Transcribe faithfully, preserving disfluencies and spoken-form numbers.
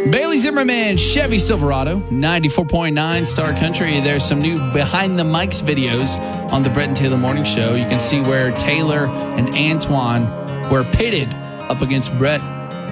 Bailey Zimmerman, Chevy Silverado, ninety-four point nine Star Country. There's some new behind the mics videos on the Brett and Taylor Morning Show. You can see where Taylor and Antoine were pitted up against Brett